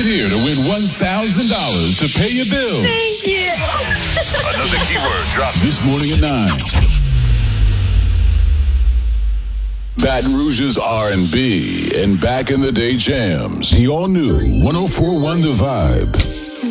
here to win $1,000 to pay your bills. Thank you. Another keyword drops This morning at 9. Baton Rouge's R&B and back in the day jams. The all new 104.1 The Vibe.